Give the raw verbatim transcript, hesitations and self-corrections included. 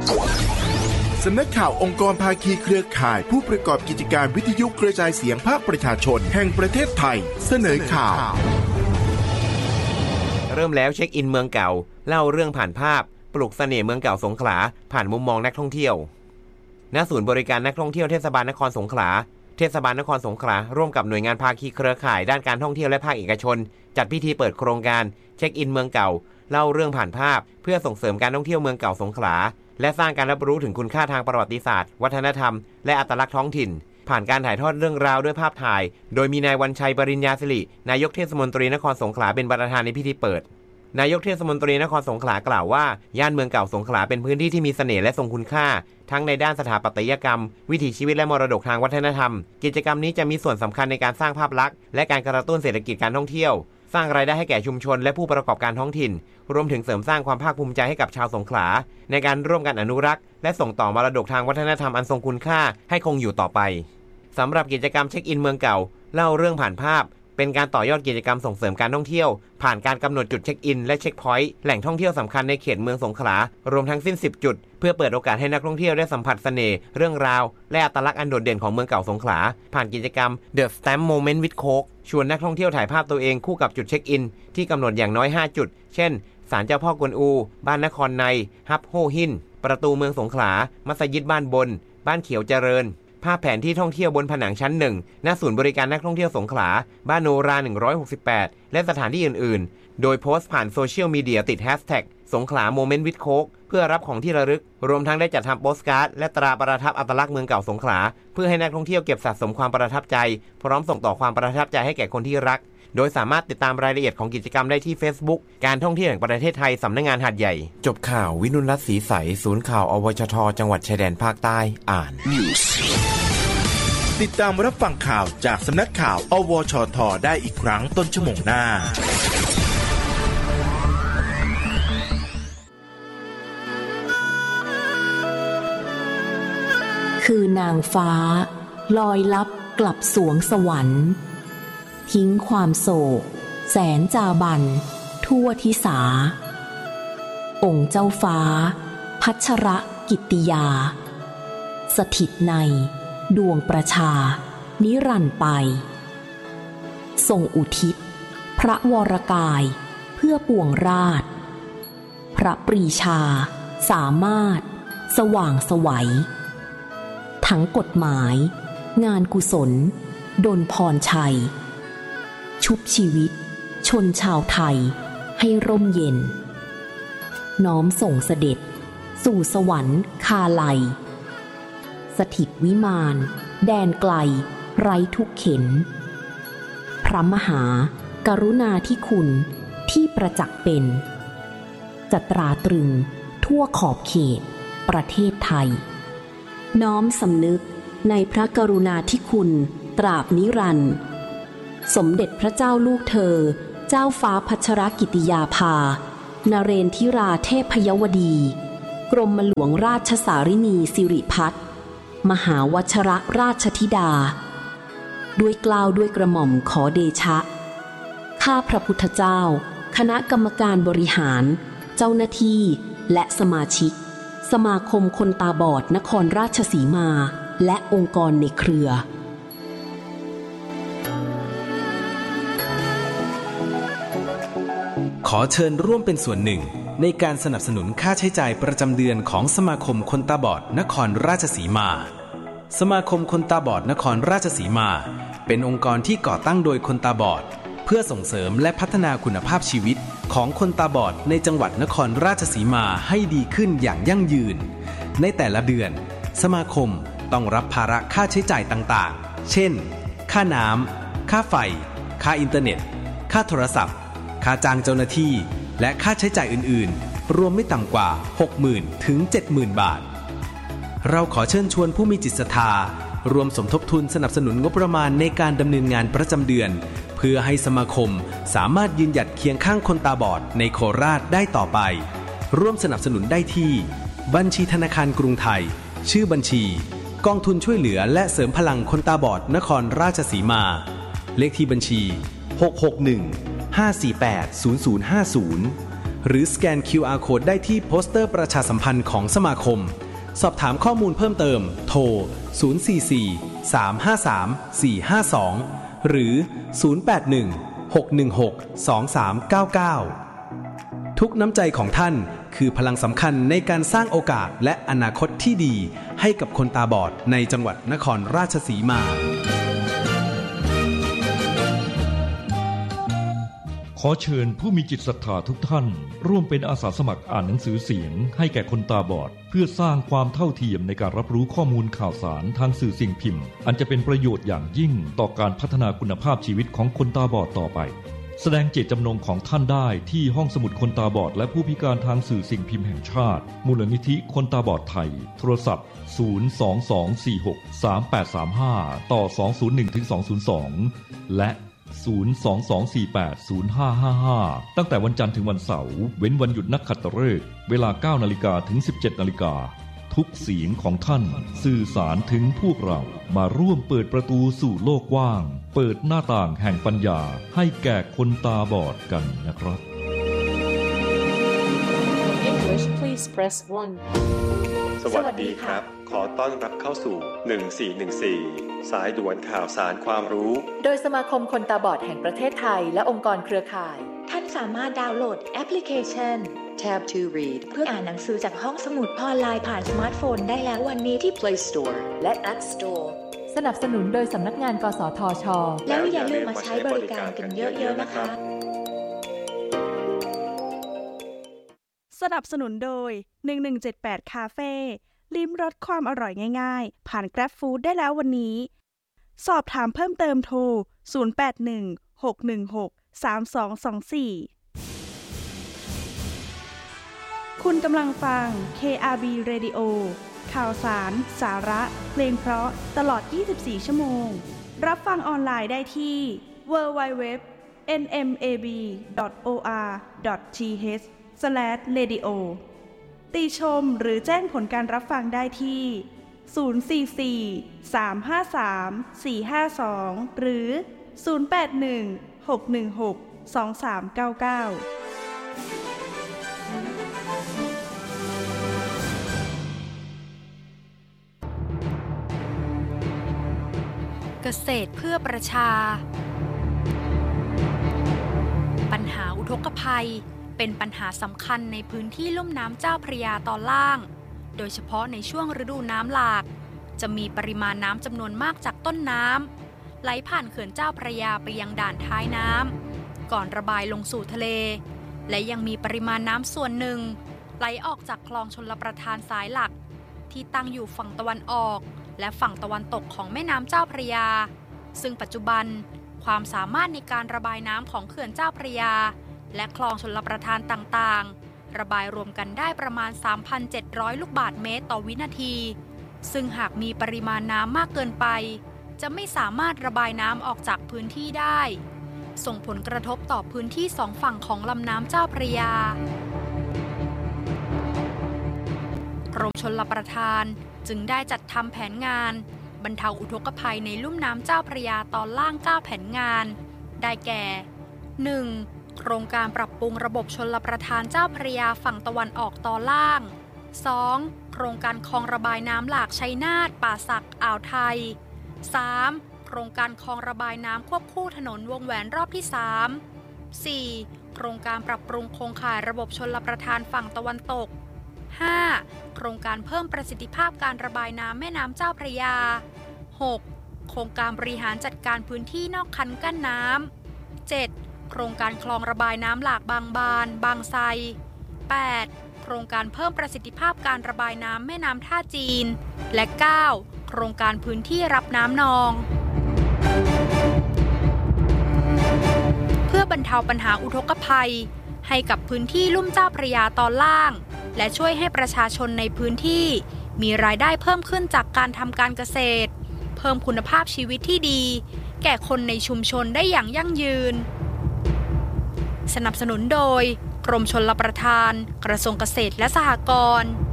สำนักข่าวองค์กรภาคีเครือข่ายผู้ประกอบกิจการวิทยุกระจายเสียงภาคประชาชนแห่งประเทศไทยเสนอข่าวเริ่มแล้วเช็คอินเมืองเก่าเล่าเรื่องผ่านภาพปลุกเสน่ห์เมืองเก่าสงขลาผ่านมุมมองนักท่องเที่ยวณศูนย์บริการนักท่องเที่ยวเทศบาลนครสงขลาเทศบาลนครสงขลาร่วมกับหน่วยงานภาคีเครือข่ายด้านการท่องเที่ยวและภาคเอกชนจัดพิธีเปิดโครงการเช็คอินเมืองเก่าเล่าเรื่องผ่านภาพเพื่อส่งเสริมการท่องเที่ยวเมืองเก่าสงขลาและสร้างการรับรู้ถึงคุณค่าทางประวัติศาสตร์วัฒนธรรมและอัตลักษณ์ท้องถิ่นผ่านการถ่ายทอดเรื่องราวด้วยภาพถ่ายโดยมีนายวันชัยปริญญาสิรินายกเทศมนตรีนครสงขลาเป็นประธานในพิธีเปิดนายกเทศมนตรีนครสงขลากล่าวว่าย่านเมืองเก่าสงขลาเป็นพื้นที่ที่มีเสน่ห์และทรงคุณค่าทั้งในด้านสถาปัตยกรรมวิถีชีวิตและมรดกทางวัฒนธรรมกิจกรรมนี้จะมีส่วนสำคัญในการสร้างภาพลักษณ์และการกระตุ้นเศรษฐกิจการท่องเที่ยวสร้างรายได้ให้แก่ชุมชนและผู้ประกอบการท้องถิ่นรวมถึงเสริมสร้างความภาคภูมิใจให้กับชาวสงขลาในการร่วมกันอนุรักษ์และส่งต่อมรดกทางวัฒนธรรมอันทรงคุณค่าให้คงอยู่ต่อไปสำหรับกิจกรรมเช็คอินเมืองเก่าเล่าเรื่องผ่านภาพเป็นการต่อยอดกิจกรรมส่งเสริมการท่องเที่ยวผ่านการกำหนดจุดเช็คอินและเช็คพอยต์แหล่งท่องเที่ยวสำคัญในเขตเมืองสงขลารวมทั้งสิ้นสิบจุดเพื่อเปิดโอกาสให้นักท่องเที่ยวได้สัมผัสเสน่ห์เรื่องราวและอัตลักษณ์อันโดดเด่นของเมืองเก่าสงขลาผ่านกิจกรรม The Stamp Moment with Coke ชวนนักท่องเที่ยวถ่ายภาพตัวเองคู่กับจุดเช็คอินที่กำหนดอย่างน้อยห้าจุดเช่นศาลเจ้าพ่อกวนอูบ้านนครในฮับโฮหินประตูเมืองสงขลามัสยิดบ้านบนบ้านเขียวเจริญภาพแผนที่ท่องเที่ยวบนผนังชั้นหนึ่งณศูนย์บริการนักท่องเที่ยวสงขลาบ้านโนราหนึ่งร้อยหกสิบแปดและสถานที่อื่นๆโดยโพสต์ผ่านโซเชียลมีเดียติดแฮชแท็กสงขลาโมเมนต์วิดโค้กเพื่อรับของที่ระลึกรวมทั้งได้จัดทำโปสการ์ดและตราประทับอัตลักษณ์เมืองเก่าสงขลาเพื่อให้นักท่องเที่ยวเก็บสะสมความประทับใจพร้อมส่งต่อความประทับใจให้แก่คนที่รักโดยสามารถติดตามรายละเอียดของกิจกรรมได้ที่ Facebook การท่องเที่ยวแห่งประเทศไทยสำนักงานหาดใหญ่จบข่าววินุรัตน์ศรีใสศูนย์ข่าวอวชทจังหวัดชายแดนภาคใต้อ่าน Newsติดตามรับฟังข่าวจากสำนักข่าวอวชทได้อีกครั้งต้นชั่วโมงหน้าคือนางฟ้าลอยลับกลับสวงสวรรค์ทิ้งความโศกแสนจาบันทั่วทิสาองค์เจ้าฟ้าพัชรกิตติยาสถิตในดวงประชานิรันดร์ไปทรงอุทิศพระวรกายเพื่อปวงราชพระปรีชาสามารถสว่างไสวทั้งกฎหมายงานกุศลดลพรชัยชุบชีวิตชนชาวไทยให้ร่มเย็นน้อมส่งเสด็จสู่สวรรค์คาไลสถิตวิมานแดนไกลไร้ทุกเข็ญพระมหากรุณาธิคุณที่ประจักษ์เป็นจะตราตรึงทั่วขอบเขตประเทศไทยน้อมสำนึกในพระกรุณาธิคุณตราบนิรันดร์สมเด็จพระเจ้าลูกเธอเจ้าฟ้าพัชรกิติยาภานเรนทิราเทพยวดีกรมหลวงราชสารินีสิริพัฒน์มหาวชรราชธิดาด้วยเกล้าด้วยกระหม่อมขอเดชะข้าพระพุทธเจ้าคณะกรรมการบริหารเจ้าหน้าที่และสมาชิกสมาคมคนตาบอดนครราชสีมาและองค์กรในเครือขอเชิญร่วมเป็นส่วนหนึ่งในการสนับสนุนค่าใช้จ่ายประจำเดือนของสมาคมคนตาบอดนครราชสีมาสมาคมคนตาบอดนครราชสีมาเป็นองค์กรที่ก่อตั้งโดยคนตาบอดเพื่อส่งเสริมและพัฒนาคุณภาพชีวิตของคนตาบอดในจังหวัดนครราชสีมาให้ดีขึ้นอย่างยั่งยืนในแต่ละเดือนสมาคมต้องรับภาระค่าใช้จ่ายต่างๆเช่นค่าน้ำค่าไฟค่าอินเทอร์เน็ตค่าโทรศัพท์ค่าจ้างเจ้าหน้าที่และค่าใช้จ่ายอื่นๆรวมไม่ต่ำกว่า หกหมื่น ถึง เจ็ดหมื่น บาทเราขอเชิญชวนผู้มีจิตศรัทธารวมสมทบทุนสนับสนุนงบประมาณในการดำเนินงานประจำเดือนเพื่อให้สมาคมสามารถยืนหยัดเคียงข้างคนตาบอดในโคราชได้ต่อไปร่วมสนับสนุนได้ที่บัญชีธนาคารกรุงไทยชื่อบัญชีกองทุนช่วยเหลือและเสริมพลังคนตาบอดนครราชสีมาเลขที่บัญชีหก หก หนึ่ง ห้า สี่ แปด ศูนย์ ศูนย์ ห้า ศูนย์หรือสแกน คิว อาร์ Code ได้ที่โปสเตอร์ประชาสัมพันธ์ของสมาคมสอบถามข้อมูลเพิ่มเติมโทรศูนย์ สี่ สี่ สาม ห้า สาม สี่ ห้า สองหรือศูนย์ แปด หนึ่ง หก หนึ่ง หก สอง สาม เก้า เก้าทุกน้ำใจของท่านคือพลังสำคัญในการสร้างโอกาสและอนาคตที่ดีให้กับคนตาบอดในจังหวัดนครราชสีมาขอเชิญผู้มีจิตศรัทธาทุกท่านร่วมเป็นอาสาสมัครอ่านหนังสือเสียงให้แก่คนตาบอดเพื่อสร้างความเท่าเทียมในการรับรู้ข้อมูลข่าวสารทางสื่อสิ่งพิมพ์อันจะเป็นประโยชน์อย่างยิ่งต่อการพัฒนาคุณภาพชีวิตของคนตาบอดต่อไปแสดงเจตจำนงของท่านได้ที่ห้องสมุดคนตาบอดและผู้พิการทางสื่อสิ่งพิมพ์แห่งชาติมูลนิธิคนตาบอดไทยโทรศัพท์ศูนย์ สอง สอง สี่ หก สาม แปด สาม ห้าต่อสอง ศูนย์ หนึ่ง ถึง สอง ศูนย์ สองและศูนย์ สอง สอง สี่ แปด ศูนย์ ห้า ห้า ห้าตั้งแต่วันจันทร์ถึงวันเสาร์เว้นวันหยุดนักขัตฤกษ์เวลา เก้านาฬิกา ถึง สิบเจ็ดนาฬิกาทุกเสียงของท่านสื่อสารถึงพวกเรามาร่วมเปิดประตูสู่โลกกว้างเปิดหน้าต่างแห่งปัญญาให้แก่คนตาบอดกันนะครับ English please press one สวัสดีครับขอต้อนรับเข้าสู่หนึ่งสี่หนึ่งสี่สายด่วนข่าวสารความรู้โดยสมาคมคนตาบอดแห่งประเทศไทยและองค์กรเครือข่ายท่านสามารถดาวน์โหลดแอปพลิเคชัน Tab to Read เพื่ออ่านหนังสือจากห้องสมุดออนไลน์ผ่านสมาร์ทโฟนได้แล้ววันนี้ที่ Play Store และ App Store สนับสนุนโดยสำนักงานกสทช. แล้วอย่าลืมมาใช้บริการกันเยอะๆนะคะสนับสนุนโดยหนึ่งหนึ่งเจ็ดแปดคาเฟ่ลิ้มรสความอร่อยง่ายๆผ่าน Grab Food ได้แล้ววันนี้สอบถามเพิ่มเติมโทรศูนย์ แปด หนึ่ง หก หนึ่ง หก สาม สอง สอง สี่คุณกำลังฟัง เค อาร์ บี Radio ข่าวสารสาระเพลงเพราะตลอดยี่สิบสี่ชั่วโมงรับฟังออนไลน์ได้ที่ ดับเบิลยู ดับเบิลยู ดับเบิลยู ดอท เอ็น เอ็ม เอ บี ดอท โอ อาร์ ดอท ที เอช สแลช เรดิโอ ติชมหรือแจ้งผลการรับฟังได้ที่ศูนย์ สี่ สี่ สาม ห้า สาม สี่ ห้า สองหรือศูนย์ แปด หนึ่ง หก หนึ่ง หก สอง สาม เก้า เก้าเกษตรเพื่อประชาปัญหาอุทกภัยเป็นปัญหาสำคัญในพื้นที่ลุ่มน้ำเจ้าพระยาตอนล่างโดยเฉพาะในช่วงฤดูน้ำหลากจะมีปริมาณน้ำจำนวนมากจากต้นน้ำไหลผ่านเขื่อนเจ้าพระยาไปยังด่านท้ายน้ำก่อนระบายลงสู่ทะเลและยังมีปริมาณน้ำส่วนหนึ่งไหลออกจากคลองชลประทานสายหลักที่ตั้งอยู่ฝั่งตะวันออกและฝั่งตะวันตกของแม่น้ำเจ้าพระยาซึ่งปัจจุบันความสามารถในการระบายน้ำของเขื่อนเจ้าพระยาและคลองชลประทานต่างๆระบายรวมกันได้ประมาณ สามพันเจ็ดร้อย ลูกบาศก์เมตรต่อวินาทีซึ่งหากมีปริมาณน้ำมากเกินไปจะไม่สามารถระบายน้ำออกจากพื้นที่ได้ส่งผลกระทบต่อพื้นที่สองฝั่งของลำน้ำเจ้าพระยากรมชลประทานจึงได้จัดทำแผนงานบรรเทาอุทกภัยในลุ่มน้ำเจ้าพระยาตอนล่างเก้าแผนงานได้แก่ หนึ่ง โครงการปรับปรุงระบบชลประทานเจ้าพระยาฝั่งตะวันออกตอนล่าง สอง โครงการคลองระบายน้ำหลากชัยนาทป่าสักอ่าวไทย สาม โครงการคลองระบายน้ำควบคู่ถนนวงแหวนรอบที่ สาม สี่ โครงการปรับปรุงโครงข่ายระบบชลประทานฝั่งตะวันตก ห้า โครงการเพิ่มประสิทธิภาพการระบายน้ำแม่น้ำเจ้าพระยา หก โครงการบริหารจัดการพื้นที่นอกคันกั้นน้ำ เจ็ด โครงการคลองระบายน้ำหลากบางบานบางไทร แปด โครงการเพิ่มประสิทธิภาพการระบายน้ำแม่น้ำท่าจีน และ เก้า โครงการพื้นที่รับน้ำนองเพื่อบรรเทาปัญหาอุทกภัยให้กับพื้นที่ลุ่มเจ้าพระยาตอนล่างและช่วยให้ประชาชนในพื้นที่มีรายได้เพิ่มขึ้นจากการทำการเกษตรเพิ่มคุณภาพชีวิตที่ดีแก่คนในชุมชนได้อย่างยั่งยืนสนับสนุนโดยกรมชลประทานกระทรวงเกษตรและสหกรณ์